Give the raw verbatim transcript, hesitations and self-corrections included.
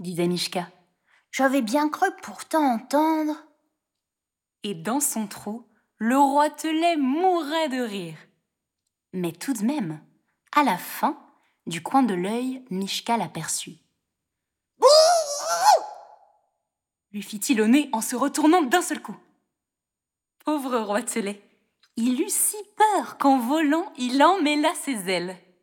disait Mishka. J'avais bien cru pourtant entendre. Et dans son trou, le roitelet mourait de rire. Mais tout de même, à la fin, du coin de l'œil, Mishka l'aperçut. « Bouh !» lui fit-il au nez en se retournant d'un seul coup. Pauvre roitelet, il eut si peur qu'en volant, il emmêla ses ailes.